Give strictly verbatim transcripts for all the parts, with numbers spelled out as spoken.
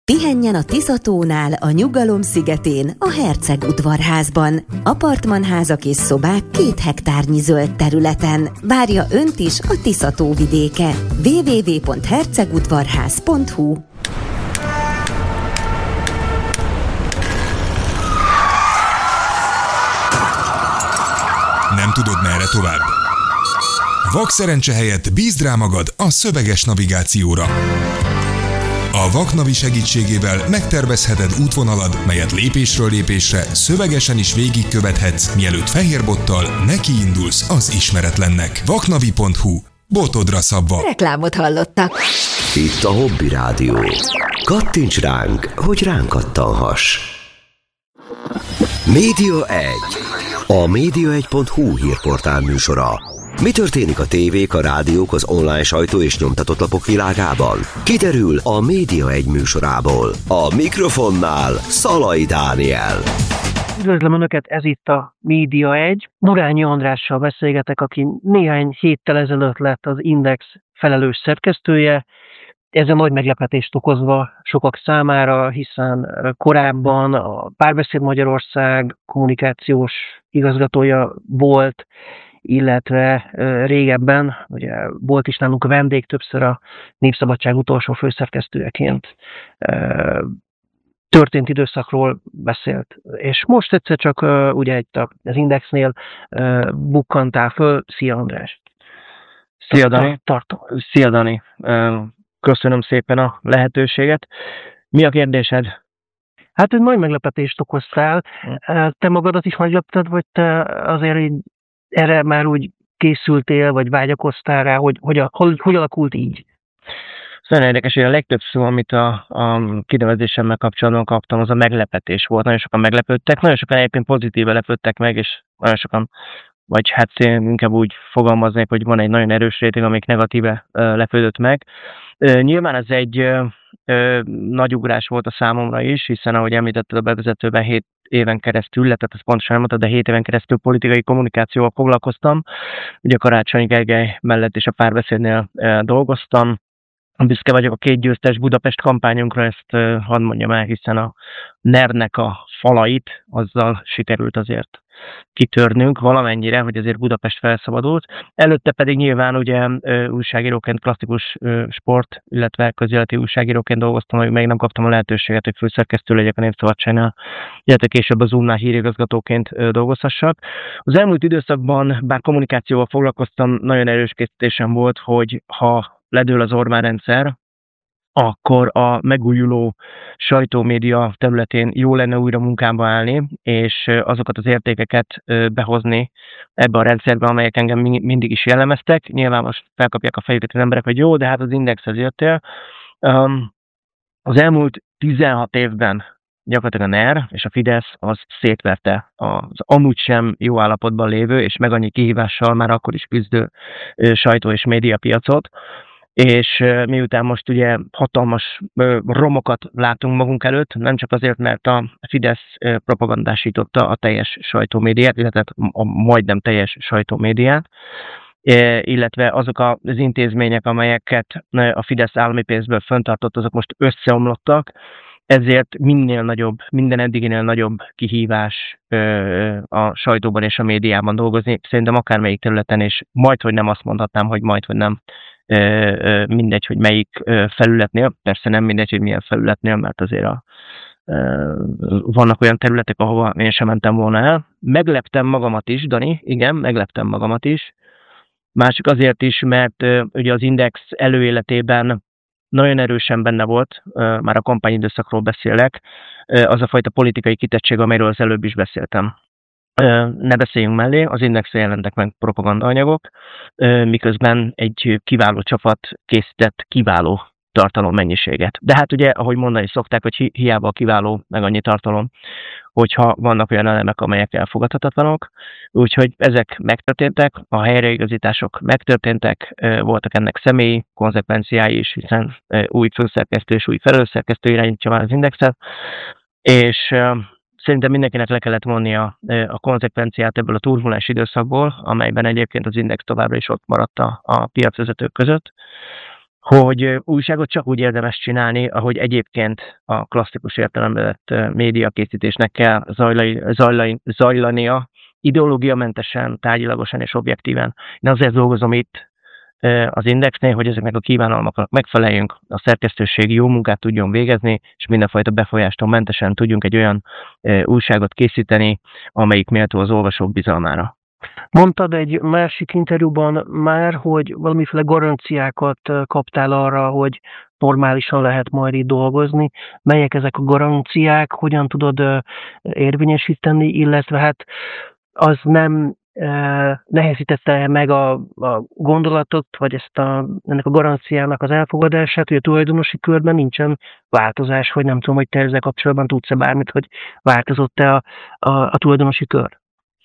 Pihenjen a Tiszatónál, a Nyugalom szigetén, a Herceg udvarházban. Apartmanházak és szobák két hektárnyi zöld területen. Várja önt is a Tiszató vidéke. double-u double-u double-u pont hercegudvarház pont hu Nem tudod, merre tovább? Vakszerencse helyett bízd rá magad a szöveges navigációra. A Vaknavi segítségével megtervezheted útvonalad, melyet lépésről lépésre szövegesen is végigkövethetsz, mielőtt fehérbottal nekiindulsz az ismeretlennek. vaknavi pont hu. Botodra szabva. Reklámot hallottak. Itt a Hobby Rádió. Kattints ránk, hogy ránk kattanhass. Média egy. A média egy pont hu hírportál műsora. Mi történik a tévék, a rádiók, az online sajtó és nyomtatott lapok világában? Kiderül a Média egy műsorából. A mikrofonnál Szalai Dániel. Üdvözlöm Önöket, ez itt a Média egy. Norányi Andrással beszélgetek, aki néhány héttel ezelőtt lett az Index felelős szerkesztője. Ez a nagy meglepetést okozva sokak számára, hiszen korábban a Párbeszéd Magyarország kommunikációs igazgatója volt, illetve régebben, ugye volt is nálunk a vendég, többször a Népszabadság utolsó főszerkesztőjeként történt időszakról beszélt. És most egyszer csak ugye itt az Indexnél bukkantál föl. Szia András! Szia Dani! Tartom. Szia Dani! Köszönöm szépen a lehetőséget. Mi a kérdésed? Hát egy nagy meglepetést okoztál. Te magadat is meglepted, vagy te azért így erre már úgy készültél, vagy vágyakoztál rá, hogy hogy, hogy, hogy alakult így? Nagyon érdekes, hogy a legtöbb szó, amit a, a kinevezésemmel kapcsolatban kaptam, az a meglepetés volt. Nagyon sokan meglepődtek, nagyon sokan egyébként pozitíve lepődtek meg, és nagyon sokan, vagy hát inkább úgy fogalmaznék, hogy van egy nagyon erős réteg, amik negatíve uh, lepődött meg. Uh, nyilván ez egy uh, uh, nagy ugrás volt a számomra is, hiszen ahogy említetted a bevezetőben, hét éven keresztül, tehát ezt pontosan nem mondtad, de hét éven keresztül politikai kommunikációval foglalkoztam. Ugye Karácsony Gergely mellett is a Párbeszédnél uh, dolgoztam. Büszke vagyok a két győztes Budapest kampányunkra, ezt uh, hadd mondjam el, hiszen a nernek a falait azzal sikerült azért kitörnünk valamennyire, hogy azért Budapest felszabadult. Előtte pedig nyilván ugye uh, újságíróként, klasszikus uh, sport, illetve közéleti újságíróként dolgoztam, hogy még nem kaptam a lehetőséget, hogy főszerkesztő legyek a Népszabadságnál, illetve később a Zoomnál hírigazgatóként uh, dolgozhassak. Az elmúlt időszakban, bár kommunikációval foglalkoztam, nagyon erős készítésem volt, hogy ha ledől az Orbán rendszer, akkor a megújuló sajtómédia területén jó lenne újra munkába állni, és azokat az értékeket behozni ebbe a rendszerbe, amelyek engem mindig is jellemeztek. Nyilván most felkapják a fejüket az emberek, hogy jó, de hát az Indexhez jöttél. Az elmúlt tizenhat évben gyakorlatilag a NER és a Fidesz az szétverte az amúgy sem jó állapotban lévő, és meg annyi kihívással már akkor is küzdő sajtó- és médiapiacot. És miután most ugye hatalmas romokat látunk magunk előtt, nem csak azért, mert a Fidesz propagandásította a teljes sajtómédiát, illetve a majdnem teljes sajtómédiát, illetve azok az intézmények, amelyeket a Fidesz állami pénzből fenntartott, azok most összeomlottak, ezért minél nagyobb, minden eddiginél nagyobb kihívás a sajtóban és a médiában dolgozni, szerintem akármelyik területen, és majdhogy nem azt mondhatnám, hogy majdhogy nem mindegy, hogy melyik felületnél, persze nem mindegy, hogy milyen felületnél, mert azért a, vannak olyan területek, ahova én sem mentem volna el. Megleptem magamat is, Dani, igen, megleptem magamat is. Másik azért is, mert ugye az Index előéletében nagyon erősen benne volt, már a kampányidőszakról beszélek, az a fajta politikai kitettség, amelyről az előbb is beszéltem. Ne beszéljünk mellé, az Indexen jelentek meg propagandaanyagok, miközben egy kiváló csapat készített kiváló tartalommennyiséget. De hát ugye, ahogy mondani szokták, hogy hi- hiába a kiváló, meg annyi tartalom, hogyha vannak olyan elemek, amelyek elfogadhatatlanok. Úgyhogy ezek megtörténtek, a helyreigazítások megtörténtek, voltak ennek személyi konzekvenciái is, hiszen új főszerkesztő és új felelősszerkesztő irányítja már az Indexet, és szerintem mindenkinek le kellett vonni a, a konzekvenciát ebből a turbulens időszakból, amelyben egyébként az Index továbbra is ott maradt a, a piacvezetők között, hogy újságot csak úgy érdemes csinálni, ahogy egyébként a klasszikus értelemben vett médiakészítésnek kell zajlani, zajlani, zajlania, ideológiamentesen, tárgyilagosan és objektíven. Én azért dolgozom itt az Indexnél, hogy ezeknek a kívánalmaknak megfeleljünk, a szerkesztőség jó munkát tudjon végezni, és mindenfajta befolyástól mentesen tudjunk egy olyan újságot készíteni, amelyik méltó az olvasók bizalmára. Mondtad egy másik interjúban már, hogy valamiféle garanciákat kaptál arra, hogy normálisan lehet majd itt dolgozni. Melyek ezek a garanciák, hogyan tudod érvényesíteni, illetve hát az nem nehezítette meg a, a gondolatot, vagy ezt a, ennek a garanciának az elfogadását, hogy a tulajdonosi körben nincsen változás, hogy nem tudom, hogy te ezzel kapcsolatban tudsz-e bármit, hogy változott-e a, a, a tulajdonosi kör?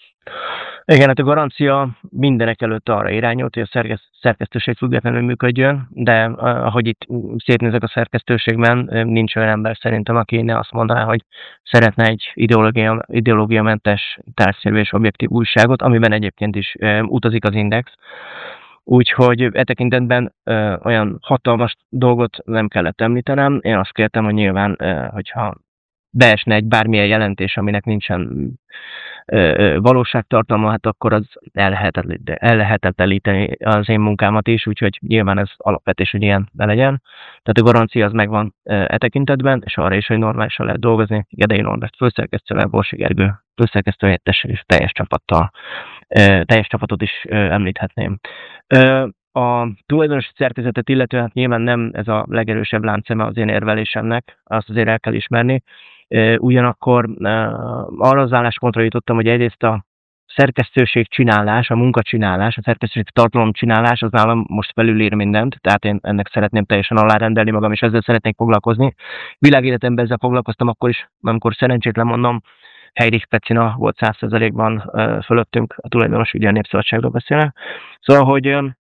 Igen, hát a garancia mindenek előtt arra irányolt, hogy a szerkesztőség függetlenül működjön, de ahogy itt szétnézek a szerkesztőségben, nincs olyan ember szerintem, aki ne azt mondaná, hogy szeretne egy ideológia, ideológiamentes, tárgyszerű és objektív újságot, amiben egyébként is utazik az Index. Úgyhogy e tekintetben ö, olyan hatalmas dolgot nem kellett említenem. Én azt kértem, hogy nyilván, ö, hogyha beesne egy bármilyen jelentés, aminek nincsen ö, ö, valóságtartalma, hát akkor az ellehetetleníteni az én munkámat is, úgyhogy nyilván ez alapvetés, hogy ilyen ne legyen. Tehát a garancia az megvan ö, e tekintetben, és arra is, hogy normálisan lehet dolgozni. Gedei Norbert főszerkesztővel, Borsi Gergő főszerkesztő helyettessel és teljes csapattal, ö, teljes csapatot is ö, említhetném. Ö, A tulajdonosi szerkezetet illetően hát nyilván nem ez a legerősebb láncszeme az én érvelésemnek, azt azért el kell ismerni. Ugyanakkor arra az álláspontra jutottam, hogy egyrészt a szerkesztőség csinálás, a munkacsinálás, a szerkesztőség tartalomcsinálás az nálam most felülír mindent, tehát én ennek szeretném teljesen alárendelni magam, és ezzel szeretnék foglalkozni. Világéletemben ezzel foglalkoztam akkor is, amikor szerencsétlen mondom, Heidi Pecina volt száz százalékban fölöttünk, a tulajdonos ügyi, a Népszabadságról beszélnek. Szóval, hogy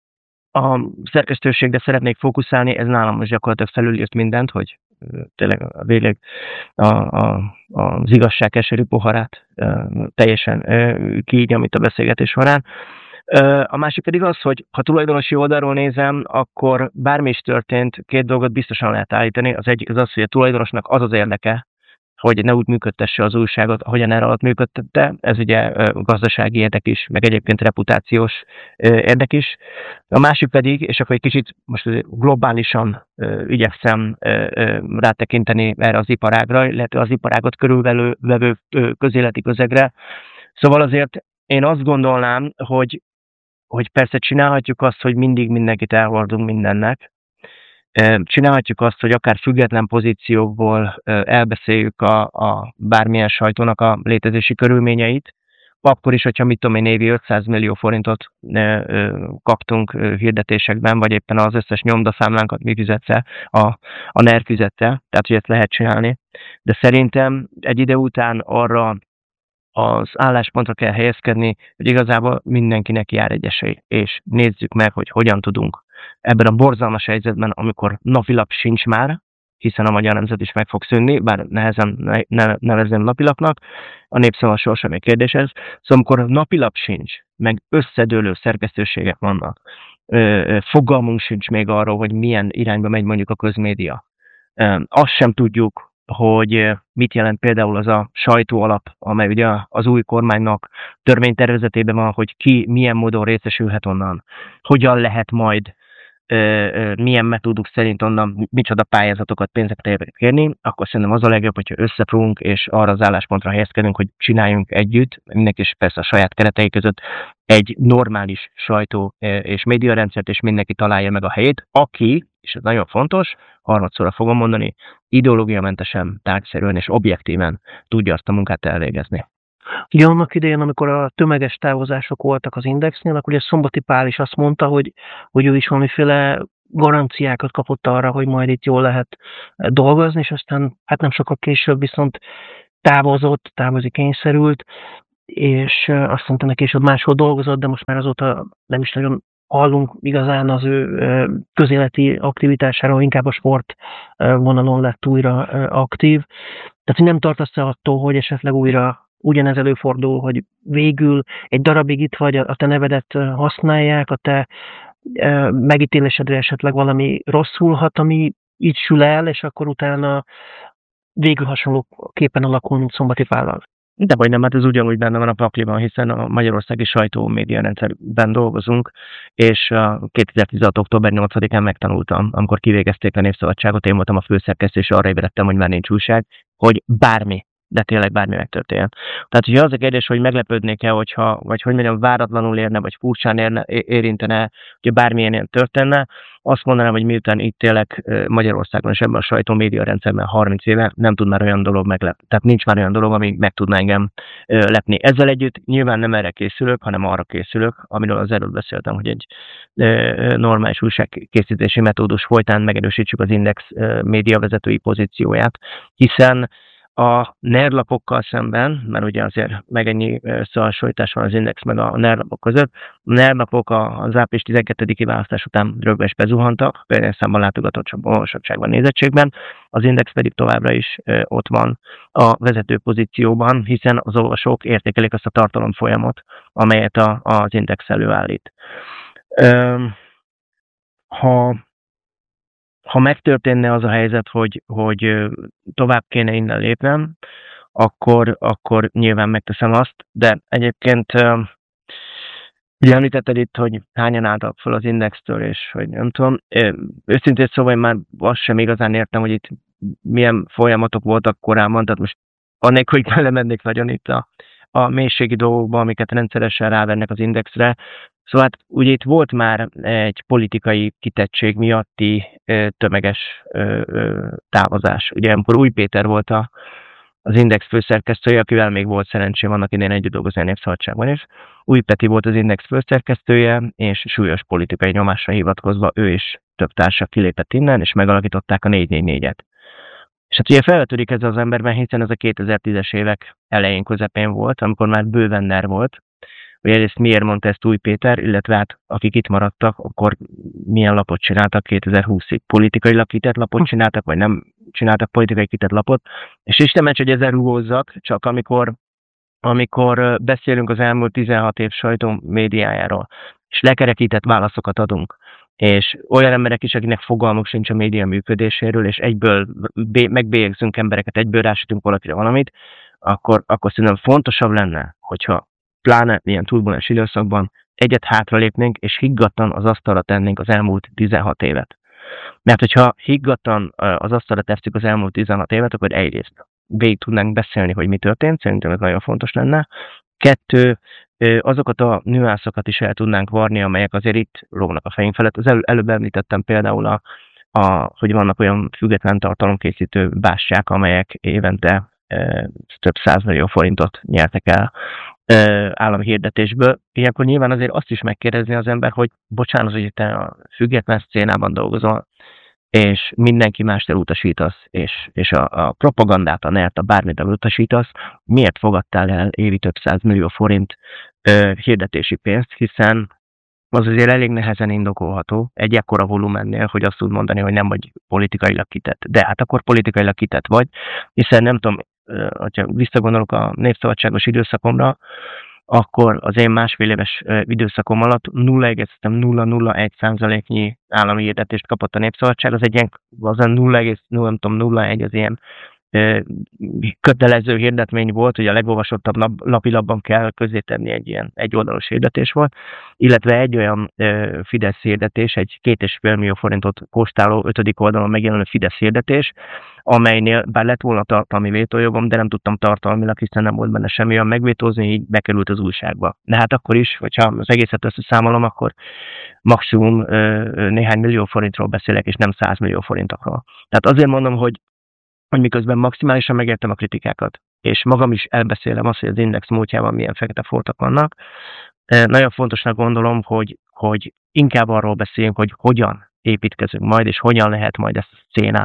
a szerkesztőségre szeretnék fókuszálni, ez nálam most gyakorlatilag felülírt mindent, hogy tényleg a végleg a, a, az igazság keserű poharát teljesen kiígyam itt a beszélgetés során. A másik pedig az, hogy ha tulajdonosi oldalról nézem, akkor bármi is történt, két dolgot biztosan lehet állítani. Az egyik az az, hogy a tulajdonosnak az az érdeke, hogy ne úgy működtesse az újságot, ahogyan erre alatt működtette. Ez ugye gazdasági érdek is, meg egyébként reputációs érdek is. A másik pedig, és akkor egy kicsit most globálisan igyekszem rátekinteni erre az iparágra, illetve az iparágot körülvevő közéleti közegre. Szóval azért én azt gondolnám, hogy, hogy persze csinálhatjuk azt, hogy mindig mindenkit elhordunk mindennek, csinálhatjuk azt, hogy akár független pozíciókból elbeszéljük a, a bármilyen sajtónak a létezési körülményeit, akkor is, hogyha mit tudom én, évi ötszáz millió forintot kaptunk hirdetésekben, vagy éppen az összes nyomdaszámlánkat mi fizette, a, a NER fizette, tehát hogy ezt lehet csinálni. De szerintem egy ide után arra az álláspontra kell helyezkedni, hogy igazából mindenkinek jár egy esély, és nézzük meg, hogy hogyan tudunk ebben a borzalmas helyzetben, amikor napilap sincs már, hiszen a Magyar Nemzet is meg fog szűnni, bár nehezen ne, ne, nevezem napilapnak, a Népszava sorsa még kérdés ez. Szóval amikor napilap sincs, meg összedőlő szerkesztőségek vannak, fogalmunk sincs még arról, hogy milyen irányba megy mondjuk a közmédia. Azt sem tudjuk, hogy mit jelent például az a sajtóalap, amely ugye az új kormánynak törvénytervezetében van, hogy ki milyen módon részesülhet onnan, hogyan lehet majd milyen metóduk szerint onnan micsoda pályázatokat, pénzeket kérni, akkor szerintem az a legjobb, hogyha összefogunk, és arra az álláspontra helyezkedünk, hogy csináljunk együtt, mindenki is persze a saját keretei között egy normális sajtó és médiarendszert, és mindenki találja meg a helyét, aki, és ez nagyon fontos, harmadszorra fogom mondani, ideológiamentesen, tárgyszerűen és objektíven tudja azt a munkát elvégezni. Ugye annak idején, amikor a tömeges távozások voltak az Indexnél, akkor ugye Szombati Pál is azt mondta, hogy, hogy ő is valamiféle garanciákat kapott arra, hogy majd itt jól lehet dolgozni, és aztán hát nem sokkal később viszont távozott, távozni kényszerült, és azt mondta neki, és ott máshol dolgozott, de most már azóta nem is nagyon hallunk igazán az ő közéleti aktivitásáról, inkább a sport vonalon lett újra aktív. Tehát, hogy nem tartasz-e attól, hogy esetleg újra ugyanez előfordul, hogy végül egy darabig itt vagy, a te nevedet használják, a te megítélésedre esetleg valami rosszul hat, ami így sül el, és akkor utána végül hasonló képen alakul, mint Szombati Pállal. De vagy nem, hát ez ugyanúgy benne van a pakliban, hiszen a magyarországi sajtó média rendszerben dolgozunk, és kétezer-tizenhat. október nyolcadikán megtanultam, amikor kivégezték a Népszabadságot, én voltam a főszerkesztő, és arra ébredtem, hogy már nincs újság, hogy bármi, de tényleg bármi megtörténjen. Tehát, hogyha az a kérdés, hogy meglepődnék-e, hogyha, vagy hogy mondjam, váratlanul érne, vagy furcsán érne, érintene, hogy bármilyen ilyen történne, azt mondanám, hogy miután itt élek Magyarországon és ebben a sajtómédia rendszerben harminc éve, nem tud már olyan dolog meglepni. Tehát nincs már olyan dolog, ami meg tudná engem lepni. Ezzel együtt nyilván nem erre készülök, hanem arra készülök, amiről az előbb beszéltem, hogy egy normális újságkészítési metódus folytán megerősítsük az Index média vezetői pozícióját, hiszen a nerlapokkal szemben, mert ugye azért meg ennyi összehasonlítás van az Index meg a nerlapok között, a nerlapok az április tizenkettediki választás után rögbe is bezuhantak, például számban látogatottság, olvasottságban, nézettségben, az Index pedig továbbra is ott van a vezető pozícióban, hiszen az olvasók értékelik azt a tartalomfolyamot, amelyet a, az Index előállít. Ha Ha megtörténne az a helyzet, hogy, hogy tovább kéne innen lépnem, akkor, akkor nyilván megteszem azt, de egyébként ugye említetted itt, hogy hányan álltak fel az Indextől, és hogy nem tudom. Őszintén szóval én már azt sem igazán értem, hogy itt milyen folyamatok voltak korábban, tehát most annélkül, hogy belemennék nagyon itt a, a mélységi dolgokba, amiket rendszeresen rávennek az Indexre. Szóval hát ugye itt volt már egy politikai kitettség miatti ö, tömeges ö, ö, távozás. Ugye amikor Új Péter volt a, az Index főszerkesztője, akivel még volt szerencsém annak idején együtt dolgozni a Népszabadságban is. Új Peti volt az Index főszerkesztője, és súlyos politikai nyomásra hivatkozva ő is több társa kilépett innen, és megalakították a négy négy négyet. És hát ugye felvetődik ez az emberben, hiszen ez a kétezer-tízes évek elején, közepén volt, amikor már bőven NER volt, hogy egyrészt miért mondta ezt Új Péter, illetve hát akik itt maradtak, akkor milyen lapot csináltak kétezer-húszig. Politikailag kitett lapot csináltak, vagy nem csináltak politikai kitett lapot. És Isten ments, hogy ezzel rugózzak, csak amikor, amikor beszélünk az elmúlt tizenhat év sajtó médiájáról, és lekerekített válaszokat adunk, és olyan emberek is, akinek fogalmuk sincs a média működéséről, és egyből bé- megbélyegzünk embereket, egyből rásütünk valakire valamit, akkor, akkor szerintem fontosabb lenne, hogyha pláne ilyen turbulens időszakban egyet hátralépnénk, és higgadtan az asztalra tennénk az elmúlt tizenhat évet. Mert hogyha higgadtan az asztalra tesszük az elmúlt tizenhat évet, akkor egyrészt végig tudnánk beszélni, hogy mi történt, szerintem ez nagyon fontos lenne. Kettő, azokat a nüanszokat is el tudnánk varni, amelyek azért itt lógnak a fejünk felett. Az elő, előbb említettem például, a, a, hogy vannak olyan független tartalomkészítő bástyák, amelyek évente e, több százmillió forintot nyertek el e, állami hirdetésből. Ilyenkor nyilván azért azt is megkérdezni az ember, hogy bocsánat, hogy te a független szcénában dolgozol, és mindenki mást elutasítasz, és, és a, a propagandát, a nert, a bármit elutasítasz, miért fogadtál el évi több százmillió forint ö, hirdetési pénzt, hiszen az azért elég nehezen indokolható egy ekkora volumennél, hogy azt tud mondani, hogy nem vagy politikailag kitett. De hát akkor politikailag kitett vagy, hiszen nem tudom, ha visszagondolok a népszabadságos időszakomra, akkor az én másfél éves időszakom alatt nulla egész nulla nulla egy százaléknyi állami hirdetést kapott a Népszabadság, az egy ilyen, az a nulla egész nulla egy az ilyen kötelező hirdetmény volt, hogy a legolvasottabb nap, lapilapban kell közzétenni egy ilyen egyoldalos hirdetés volt, illetve egy olyan ö, Fidesz hirdetés, egy két és fél millió forintot kóstáló ötödik oldalon megjelenő Fidesz hirdetés, amelynél bár lett volna tartalmi vétójogom, de nem tudtam tartalmilag, hiszen nem volt benne semmi olyan megvétózni, így bekerült az újságba. De hát akkor is, hogyha az egészet összeszámolom, akkor maximum ö, néhány millió forintról beszélek, és nem száz millió forintokról. Tehát azért mondom, hogy hogy miközben maximálisan megértem a kritikákat, és magam is elbeszélem azt, hogy az Index múltjában milyen fekete foltok vannak. Nagyon fontosnak gondolom, hogy, hogy inkább arról beszéljünk, hogy hogyan építkezünk majd, és hogyan lehet majd ezt a szcénát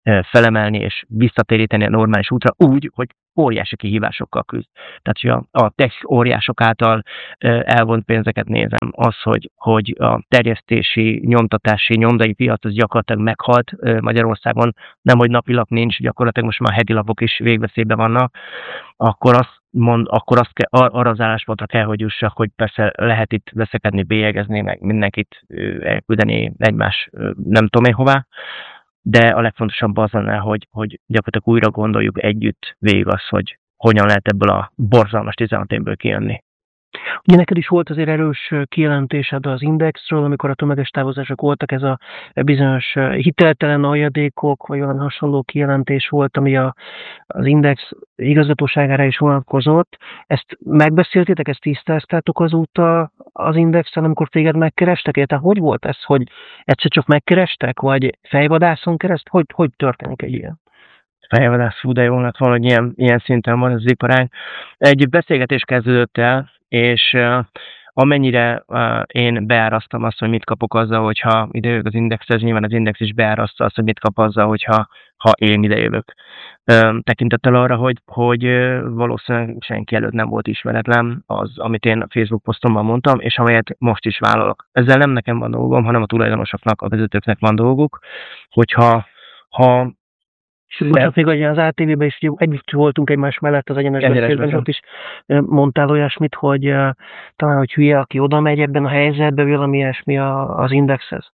felemelni és visszatéríteni a normális útra úgy, hogy óriási kihívásokkal küzd. Tehát, hogy a, a tech óriások által elvont pénzeket nézem, az, hogy, hogy a terjesztési, nyomtatási, nyomdai piac az gyakorlatilag meghalt Magyarországon, nem, hogy napilap nincs, gyakorlatilag most már heti lapok is végveszélyben vannak, akkor azt mond, akkor azt kell, arra az álláspontra kell, hogy jussak, hogy persze lehet itt veszekedni, bélyegezni, meg mindenkit elküldeni egymás nem tudom én hová, de a legfontosabb az lenne, hogy, hogy gyakorlatilag újra gondoljuk együtt végig azt, hogy hogyan lehet ebből a borzalmas tizenhat évből kijönni. Ugye neked is volt azért erős kijelentésed az Indexről, amikor a tömeges távozások voltak, ez a bizonyos hiteltelen aljadékok, vagy olyan hasonló kijelentés volt, ami a, az Index igazgatóságára is vonatkozott. Ezt megbeszéltétek, ezt tisztáztátok azóta az Indexen, amikor téged megkerestek? Tehát hogy volt ez, hogy egyszer csak megkerestek, vagy fejvadászon kereszt? Hogy, hogy történik egy ilyen? Fejvadász, fú, de jó lett volna, hogy ilyen, ilyen szinten van ez az iparág. Egy beszélgetés kezdődött el, és uh, amennyire uh, én beárasztam azt, hogy mit kapok azzal, hogyha idejövök az Indexhez, nyilván az Index is beáraszta azt, hogy mit kap azzal, hogyha ha én idejövök. Uh, tekintettel arra, hogy, hogy uh, valószínűleg senki előtt nem volt ismeretlen az, amit én a Facebook posztomban mondtam, és amelyet most is vállalok. Ezzel nem nekem van dolgom, hanem a tulajdonosoknak, a vezetőknek van dolguk, hogyha ha Most még az á té vében is együtt voltunk egymás mellett az egyenes beszélben, ott is mondtál olyasmit, hogy uh, talán, hogy hülye, aki oda megy ebben a helyzetben, valami ilyesmi az Indexhez.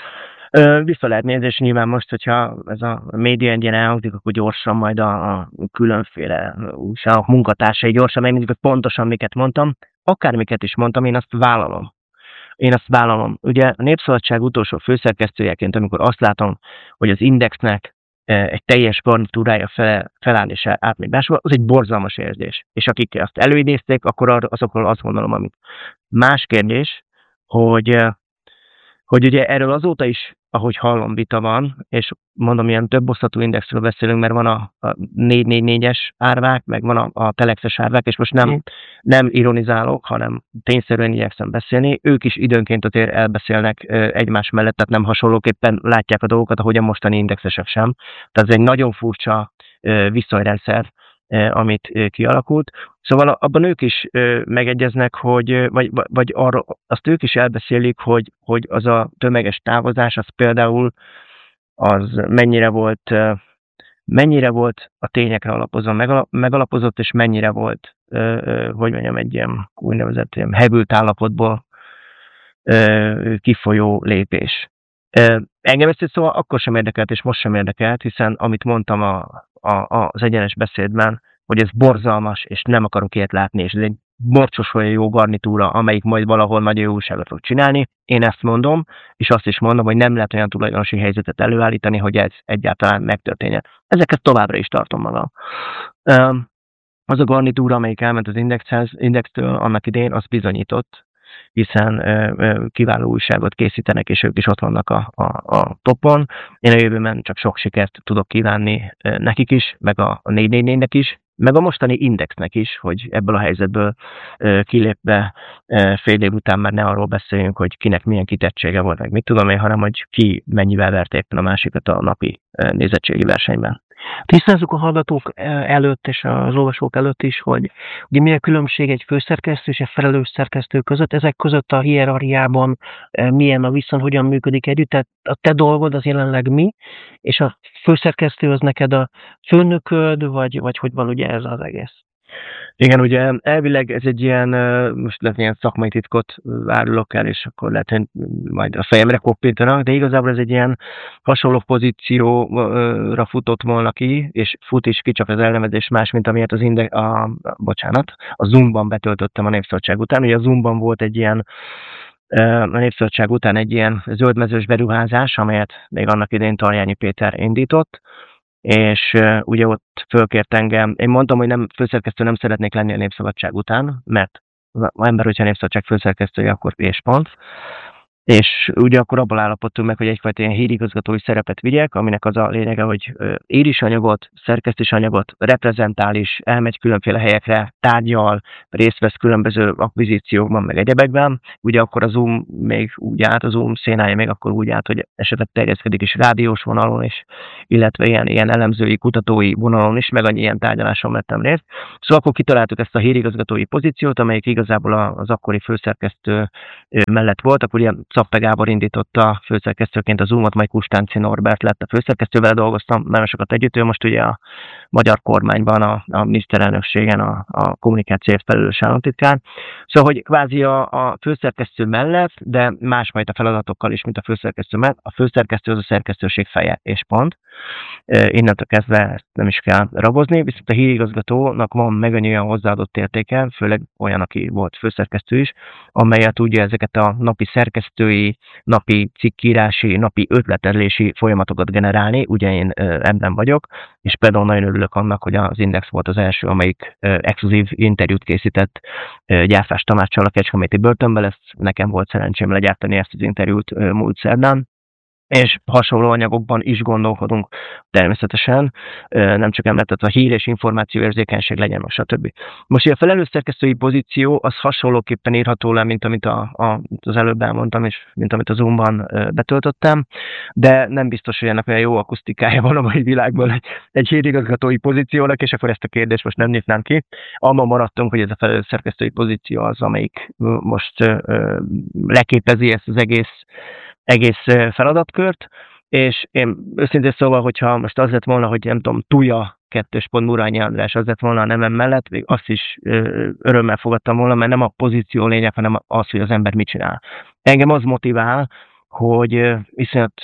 Vissza lehet nézni, és nyilván most, hogyha ez a média engine elhangzik, akkor gyorsan majd a, a különféle újságok munkatársai gyorsan megnézik, hogy pontosan miket mondtam. Akármiket is mondtam, én azt vállalom. Én azt vállalom. Ugye a Népszabadság utolsó főszerkesztőjeként, amikor azt látom, hogy az Indexnek egy teljes garnitúrája fel, feláll és átmegy máshol, az egy borzalmas érzés. És akik azt előidézték, akkor azokról azt gondolom, amit. Más kérdés, hogy, hogy ugye erről azóta is, ahogy hallom, vita van, és mondom, ilyen több osztatú Indexről beszélünk, mert van a, a négy négy négyes árvák, meg van a, a telexes árvák, és most nem, nem ironizálok, hanem tényszerűen igyekszem beszélni. Ők is időnként azért elbeszélnek egymás mellett, tehát nem hasonlóképpen látják a dolgokat, ahogy a mostani indexesek sem. Tehát ez egy nagyon furcsa viszonyrendszer, amit kialakult. Szóval abban ők is megegyeznek, hogy, vagy, vagy arra, azt ők is elbeszélik, hogy, hogy az a tömeges távozás, az például az mennyire volt, mennyire volt a tényekre alapozva, megalapozott, és mennyire volt, hogy mondjam, egy ilyen úgynevezett ilyen hevült állapotból kifolyó lépés. Engem ezt szóval akkor sem érdekelt, és most sem érdekelt, hiszen amit mondtam a, a, az egyenes beszédben, hogy ez borzalmas, és nem akarok ilyet látni, és ez egy borcsos olyan jó garnitúra, amelyik majd valahol nagyon jó újságot fog csinálni. Én ezt mondom, és azt is mondom, hogy nem lehet olyan tulajdonosi helyzetet előállítani, hogy ez egyáltalán megtörténjen. Ezeket továbbra is tartom magam. Az a garnitúra, amelyik elment az Indexhez, Indextől annak idején, az bizonyított, hiszen ö, ö, kiváló újságot készítenek, és ők is ott vannak a, a, a topon. Én a jövőben csak sok sikert tudok kívánni ö, nekik is, meg a, a négy négy négynek is, meg a mostani Indexnek is, hogy ebből a helyzetből ö, kilépve ö, fél év után már ne arról beszéljünk, hogy kinek milyen kitettsége volt, meg mit tudom én, hanem hogy ki mennyivel verte éppen a másikat a napi ö, nézettségi versenyben. Tisztázzuk a hallgatók előtt és az olvasók előtt is, hogy ugye mi a különbség egy főszerkesztő és egy felelős szerkesztő között, ezek között a hierarchiában milyen a viszony, hogyan működik együtt, tehát a te dolgod az jelenleg mi, és a főszerkesztő az neked a főnököd, vagy, vagy hogy van ugye ez az egész? Igen, ugye elvileg ez egy ilyen, most lehet ilyen szakmai titkot árulok el, és akkor lehet, hogy majd a fejemre koppintanak, de igazából ez egy ilyen hasonló pozícióra futott volna ki, és fut is ki, csak az elnevezés más, mint amilyet az Index, a, bocsánat, a Zoomban betöltöttem a Népszabadság után. Ugye a Zoomban volt egy ilyen, a Népszabadság után egy ilyen zöldmezős beruházás, amelyet még annak idején Taljányi Péter indított, és uh, ugye ott fölkért engem, én mondtam, hogy nem főszerkesztő nem szeretnék lenni a Népszabadság után, mert az ember, hogyha a Népszabadság főszerkesztője, akkor és pont. És ugye akkor abból állapodtunk meg, hogy egyfajta ilyen hírigazgatói szerepet vigyek, aminek az a lényege, hogy ír is anyagot, szerkeszt is anyagot, reprezentál is, elmegy különféle helyekre, tárgyal, részt vesz különböző akvizíciókban, meg egyebekben. Ugye akkor a Zoom még úgy állt, a Zoom szénája még akkor úgy állt, hogy esetleg terjeszkedik is rádiós vonalon is, illetve ilyen, ilyen elemzői, kutatói vonalon is, meg annyi ilyen tárgyaláson vettem részt. Szóval akkor kitaláltuk ezt a hírigazgatói pozíciót, amelyik igazából az akkori főszerkesztő mellett volt, akkor ugye Szappe Gábor indította főszerkesztőként a Zoomot, majd Kustánci Norbert lett a főszerkesztővel, dolgoztam nagyon sokat együtt, ő most ugye a magyar kormányban, a, a miniszterelnökségen a, a kommunikációért felelős államtitkár. Szóval, hogy kvázi a, a főszerkesztő mellett, de másfajta feladatokkal is, mint a főszerkesztő mellett, a főszerkesztő az a szerkesztőség feje, és pont. Innentől kezdve ezt nem is kell ragozni, viszont a hírigazgatónak van meg olyan hozzáadott értéke, főleg olyan, aki volt főszerkesztő is, amelyet ugye ezeket a napi szerkesztői, napi cikkírási, napi ötletelési folyamatokat generálni, ugye én ebben vagyok, és például nagyon örülök annak, hogy az Index volt az első, amelyik exkluzív interjút készített Gyárfás Tamáccsal a Kecskeméti börtönben, ezt nekem volt szerencsém legyártani ezt az interjút múlt szerdán, és hasonló anyagokban is gondolkodunk természetesen, nem csak említett a hír és információ érzékenység legyen, stb. Most a felelős szerkesztői pozíció az hasonlóképpen írható le, mint amit a, a, az előbb elmondtam, és mint amit a Zoomban betöltöttem, de nem biztos, hogy ennek olyan jó akusztikája van a mai világban egy, egy hírigazgatói pozíciónak, és akkor ezt a kérdést most nem nyitnám ki. Abban maradtunk, hogy ez a felelős szerkesztői pozíció az, amelyik most leképezi ezt az egész egész feladatkört, és én őszintén szóval, hogyha most az lett volna, hogy nem tudom, Tuja kettős pont Murányi András az lett volna a nevem mellett, még azt is örömmel fogadtam volna, mert nem a pozíció lényeg, hanem az, hogy az ember mit csinál. Engem az motivál, hogy iszonyat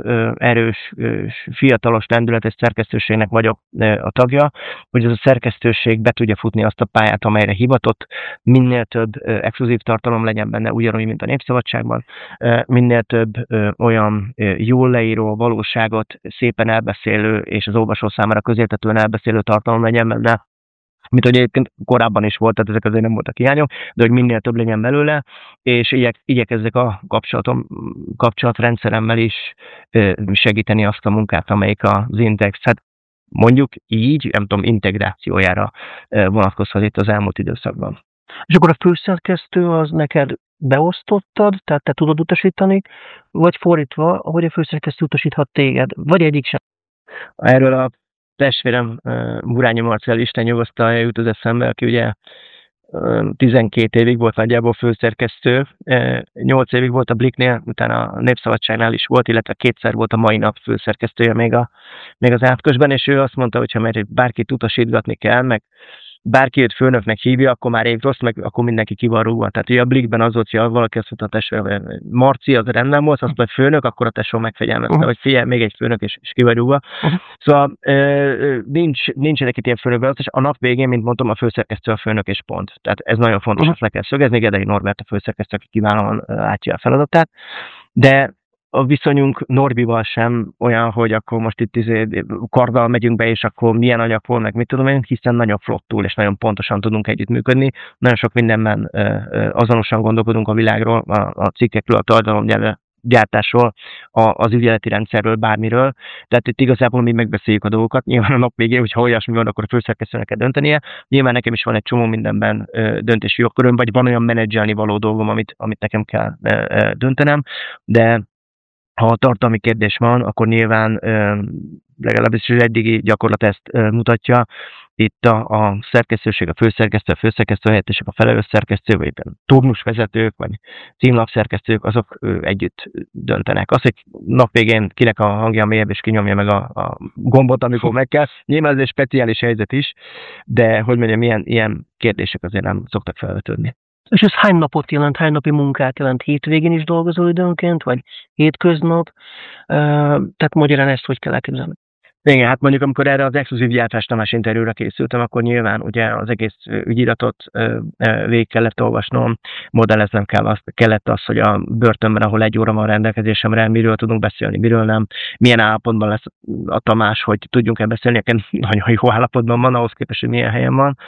erős, fiatalos lendületes szerkesztőségnek vagyok a tagja, hogy ez a szerkesztőség be tudja futni azt a pályát, amelyre hivatott, minél több exkluzív tartalom legyen benne, ugyanúgy, mint a Népszabadságban, minél több olyan jól leíró, valóságot szépen elbeszélő, és az olvasó számára közérthetően elbeszélő tartalom legyen benne, mint hogy egyébként korábban is volt, tehát ezek azért nem voltak hiányok, de hogy minél több legyen belőle, és igyek, igyekezzek a kapcsolatom, kapcsolatrendszeremmel is segíteni azt a munkát, amelyik az Index, hát mondjuk így, nem tudom, integrációjára vonatkozhat itt az elmúlt időszakban. És akkor a főszerkesztő az neked beosztottad, tehát te tudod utasítani, vagy fordítva, ahogy a főszerkesztő utasíthat téged, vagy egyik sem? Erről a testvérem Murányi Marcell, Isten nyugosztalja, jut az eszembe, aki ugye tizenkét évig volt nagyjából főszerkesztő, nyolc évig volt a Bliknél, utána a Népszabadságnál is volt, illetve kétszer volt a Mai Nap főszerkesztője még, a, még az átközben, és ő azt mondta, hogy ha mert bárkit utasítgatni kell, meg bárki őt főnöknek hívja, akkor már épp rossz, meg akkor mindenki ki van rúgva. Tehát ugye a Blikben az volt, hogy valaki azt mondta, a tesó, Marci, az rendben volt, azt mondta, hogy főnök, akkor a tesó megfegyelmezte, uh-huh. hogy figyelj, még egy főnök, és, és ki van rúgva. Uh-huh. Szóval ö, nincs, nincsenek itt ilyen főnök, és a nap végén, mint mondtam, a főszerkesztő a főnök és pont. Tehát ez nagyon fontos, uh-huh. ezt le kell szögezni. Gedei Norbert a főszerkesztő, aki kiválóan látja a feladatát. De a viszonyunk Norbival sem olyan, hogy akkor most itt izé, karddal megyünk be, és akkor milyen anyag volt, meg mit tudom én, hiszen nagyon flottul, és nagyon pontosan tudunk együttműködni. Nagyon sok mindenben azonosan gondolkodunk a világról, a, a cikkekről, a tartalomgyártásról, az ügyeleti rendszerről, bármiről. Tehát itt igazából mi megbeszéljük a dolgokat. Nyilván a nap végén, hogyha olyasmi van, akkor a főszerkesztőnek kell döntenie. Nyilván nekem is van egy csomó mindenben döntési jogköröm, vagy van olyan menedzselni való dolgom, amit, amit nekem kell döntenem, de ha a tartalmi kérdés van, akkor nyilván legalábbis az eddigi gyakorlat ezt mutatja. Itt a, a szerkesztőség, a főszerkesztő, a főszerkesztő helyettesek, a felelős szerkesztő, vagy turnusvezetők, vagy címlapszerkesztők, azok együtt döntenek. Az, hogy nap végén kinek a hangja mélyebb, és kinyomja meg a, a gombot, amikor meg kell. Nyilván ez egy speciális helyzet is, de hogy mondjam, ilyen, ilyen kérdések azért nem szoktak felvetődni. És ez hány napot jelent, hány napi munkát jelent? Hétvégén is dolgozol időnként, vagy hétköznap? Tehát magyarán ezt hogy kell elképzelni? Igen, hát mondjuk amikor erre az exkluzív Gyárfás Tamás interjúra készültem, akkor nyilván ugye az egész ügyiratot végig kellett olvasnom, modelleznem kell azt, kellett az, hogy a börtönben, ahol egy óra van rendelkezésemre, miről tudunk beszélni, miről nem, milyen állapotban lesz a Tamás, hogy tudjunk-e beszélni, nekem nagyon jó állapotban van, ahhoz képest, hogy milyen helyen van.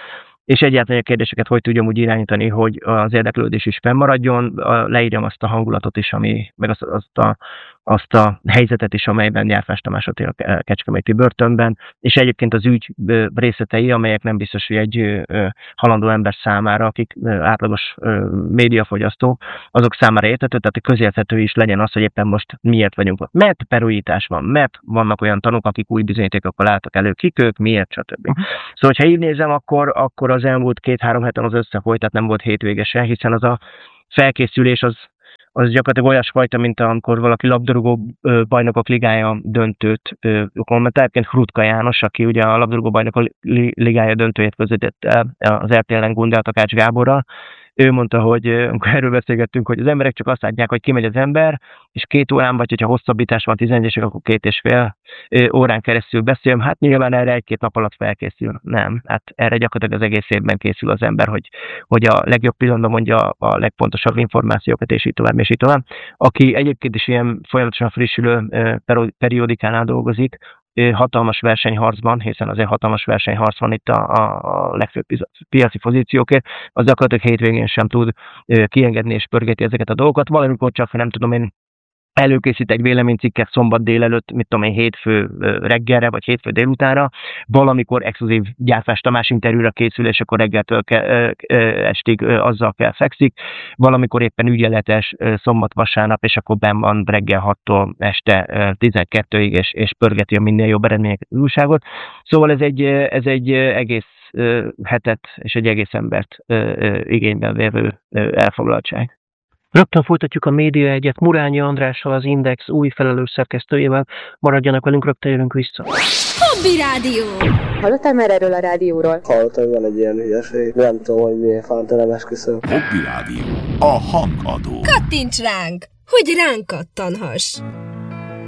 és egyáltalán a kérdéseket hogy tudjam úgy irányítani, hogy az érdeklődés is fennmaradjon, leírjam azt a hangulatot is, ami, meg azt, azt, a, azt a helyzetet is, amelyben Gyárfás Tamás ott él a kecskeméti börtönben, és egyébként az ügy részletei, amelyek nem biztos, hogy egy halandó ember számára, akik átlagos médiafogyasztók, azok számára érthető, tehát közérthető is legyen az, hogy éppen most miért vagyunk ott. Mert perújítás van, mert vannak olyan tanúk, akik új bizonyítékokkal álltak elő, kik ők, miért, stb. Szóval, ha így nézem, akkor, akkor az elmúlt két-három heten az összefolyt, tehát nem volt hétvégese, hiszen az a felkészülés az, az gyakorlatilag olyasfajta, mint amikor valaki labdarúgó bajnokok ligája döntőt kommentál. Egyébként Hrutka János, aki ugye a labdarúgó bajnokok ligája döntőjét közvetítette az er té el-en Gundel Takács Gáborral. Ő mondta, hogy amikor erről beszélgettünk, hogy az emberek csak azt látják, hogy kimegy az ember, és két órán, vagy hogyha hosszabbítás van tizenegyesek, akkor két és fél órán keresztül beszél. Hát nyilván erre egy-két nap alatt felkészül. Nem. Hát erre gyakorlatilag az egész évben készül az ember, hogy, hogy a legjobb pillanatban mondja a legfontosabb információkat, és így tovább, és így tovább. Aki egyébként is ilyen folyamatosan frissülő periódikánál dolgozik, hatalmas versenyharcban, hiszen azért hatalmas versenyharc van itt a, a legfőbb piaci pozíciókért, az gyakorlatilag hétvégén sem tud kiengedni és pörgetni ezeket a dolgokat. Valamikor csak, nem tudom én, előkészít egy véleménycikket szombat délelőtt, mit tudom én, hétfő reggelre, vagy hétfő délutánra, valamikor exkluzív Gyárfás Tamás interjúra készül, és akkor reggeltől ke, estig azzal kell fekszik, valamikor éppen ügyeletes szombat-vasárnap, és akkor benn van reggel hattól este tizenkettőig, és, és pörgeti a minél jobb eredményeket az újságot. Szóval ez egy, ez egy egész hetet és egy egész embert igényben vevő elfoglaltság. Rögtön folytatjuk a Média egyet Murányi Andrással, az Index új felelős szerkesztőjével. Maradjanak velünk, rögtön jövünk vissza. Hobby Rádió! Hallottál már erről a rádióról? Hallottam, van egy ilyen hülyeség. Nem tudom, hogy miért fánt, nem esküszöm. Hobby Rádió. A hangadó. Kattints ránk, hogy ránk kattanhass!